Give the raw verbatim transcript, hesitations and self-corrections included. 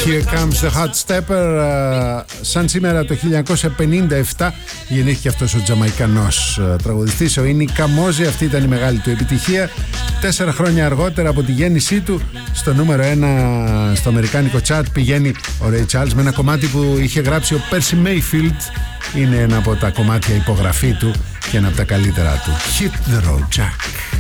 Here Comes the Hot Stepper. uh, Σαν σήμερα το χίλια εννιακόσια πενήντα επτά γεννήθηκε αυτός ο Τζαμαϊκανός uh, τραγουδιστής, ο Ίνι Καμόζη. Αυτή ήταν η μεγάλη του επιτυχία. Τέσσερα χρόνια αργότερα από τη γέννησή του, στο νούμερο ένα στο αμερικάνικο chart πηγαίνει ο Ray Charles με ένα κομμάτι που είχε γράψει ο Percy Mayfield. Είναι ένα από τα κομμάτια υπογραφή του και ένα από τα καλύτερα του. Hit the road, Jack.